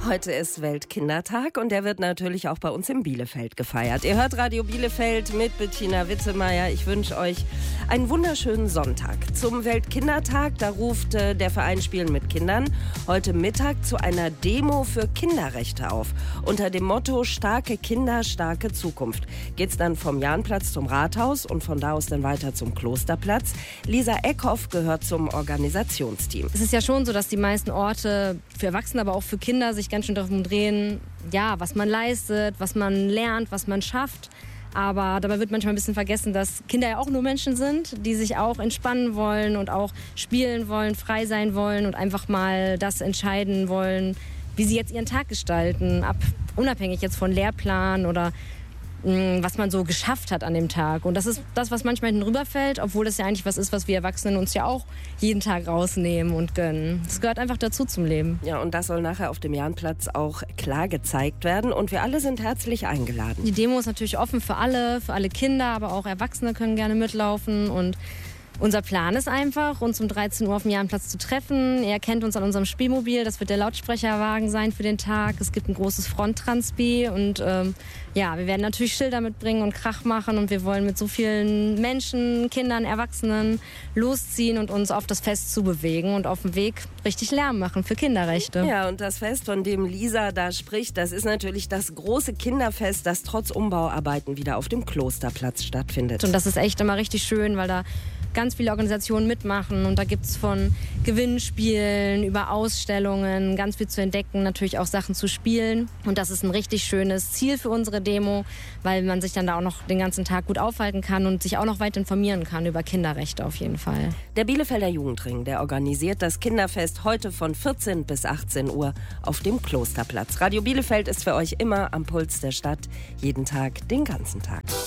Heute ist Weltkindertag und der wird natürlich auch bei uns in Bielefeld gefeiert. Ihr hört Radio Bielefeld mit Bettina Wittemeyer. Ich wünsche euch einen wunderschönen Sonntag. Zum Weltkindertag, da ruft der Verein Spielen mit Kindern heute Mittag zu einer Demo für Kinderrechte auf. Unter dem Motto Starke Kinder, starke Zukunft geht's dann vom Jahnplatz zum Rathaus und von da aus dann weiter zum Klosterplatz. Lisa Eckhoff gehört zum Organisationsteam. Es ist ja schon so, dass die meisten Orte für Erwachsene, aber auch für Kinder sich ganz schön darum drehen, ja, was man leistet, was man lernt, was man schafft. Aber dabei wird manchmal ein bisschen vergessen, dass Kinder ja auch nur Menschen sind, die sich auch entspannen wollen und auch spielen wollen, frei sein wollen und einfach mal das entscheiden wollen, wie sie jetzt ihren Tag gestalten, unabhängig jetzt von Lehrplan oder was man so geschafft hat an dem Tag. Und das ist das, was manchmal hinten rüberfällt, obwohl das ja eigentlich was ist, was wir Erwachsenen uns ja auch jeden Tag rausnehmen und gönnen. Das gehört einfach dazu zum Leben. Ja, und das soll nachher auf dem Jahnplatz auch klar gezeigt werden. Und wir alle sind herzlich eingeladen. Die Demo ist natürlich offen für alle Kinder, aber auch Erwachsene können gerne mitlaufen. Und unser Plan ist einfach, uns um 13 Uhr auf dem Jahnplatz zu treffen. Ihr kennt uns an unserem Spielmobil, das wird der Lautsprecherwagen sein für den Tag. Es gibt ein großes Fronttranspi und ja, wir werden natürlich Schilder mitbringen und Krach machen und wir wollen mit so vielen Menschen, Kindern, Erwachsenen losziehen und uns auf das Fest zubewegen und auf dem Weg richtig Lärm machen für Kinderrechte. Ja, und das Fest, von dem Lisa da spricht, das ist natürlich das große Kinderfest, das trotz Umbauarbeiten wieder auf dem Klosterplatz stattfindet. Und das ist echt immer richtig schön, weil da ganz viele Organisationen mitmachen und da gibt es von Gewinnspielen über Ausstellungen ganz viel zu entdecken, natürlich auch Sachen zu spielen und das ist ein richtig schönes Ziel für unsere Demo, weil man sich dann da auch noch den ganzen Tag gut aufhalten kann und sich auch noch weit informieren kann über Kinderrechte auf jeden Fall. Der Bielefelder Jugendring, der organisiert das Kinderfest heute von 14 bis 18 Uhr auf dem Klosterplatz. Radio Bielefeld ist für euch immer am Puls der Stadt, jeden Tag, den ganzen Tag.